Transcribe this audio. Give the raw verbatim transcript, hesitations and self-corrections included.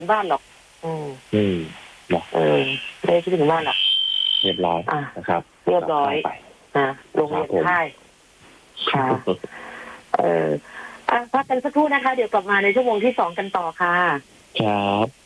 บ้านหรอกอืมอืมเนาะเออไม่ได้คิดถึงบ้านหรอกเรียบร้อยนะครับเรียบร้อยนะโรงเรียนค่ายค่ะเอออ่ะพักกันสักครู่นะคะเดี๋ยวกลับมาในชั่วโมงที่สองกันต่อค่ะครับ